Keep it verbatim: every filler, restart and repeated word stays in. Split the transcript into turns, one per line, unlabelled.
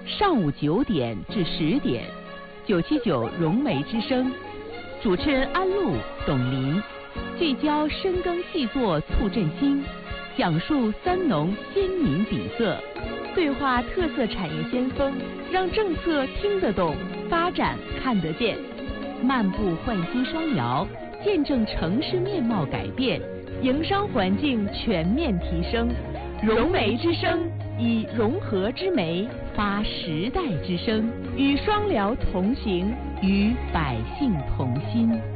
上午九点至十点，九七九融媒之声，主持人安陆、董琳，聚焦深耕细作促振兴，讲述三农先民底色，对话特色产业先锋，让政策听得懂，发展看得见，漫步焕新双摇，见证城市面貌改变，营商环境全面提升。融媒之声，以融合之媒发时代之声，与双辽同行，与百姓同心。